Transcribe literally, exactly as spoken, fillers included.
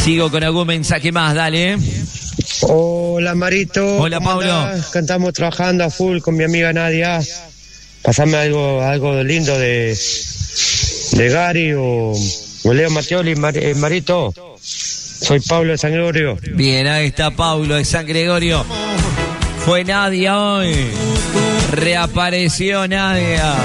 Sigo con algún mensaje más, dale. Hola Marito. Hola Pablo. Andás? Estamos trabajando a full con mi amiga Nadia. Pasame algo, algo lindo de, de Gary o, o Leo Mattioli, Mar, eh, Marito. Soy Pablo de San Gregorio. Bien, ahí está Pablo de San Gregorio. Fue Nadia hoy. Reapareció Nadia.